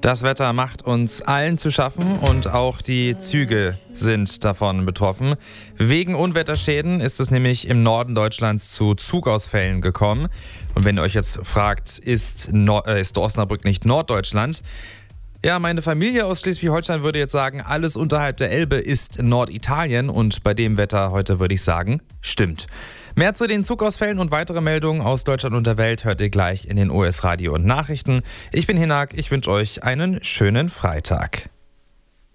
Das Wetter macht uns allen zu schaffen und auch die Züge sind davon betroffen. Wegen Unwetterschäden ist es nämlich im Norden Deutschlands zu Zugausfällen gekommen. Und wenn ihr euch jetzt fragt, ist Osnabrück nicht Norddeutschland? Ja, meine Familie aus Schleswig-Holstein würde jetzt sagen, alles unterhalb der Elbe ist Norditalien und bei dem Wetter heute würde ich sagen, stimmt. Mehr zu den Zugausfällen und weitere Meldungen aus Deutschland und der Welt hört ihr gleich in den OS Radio und Nachrichten. Ich bin Hinak, ich wünsche euch einen schönen Freitag.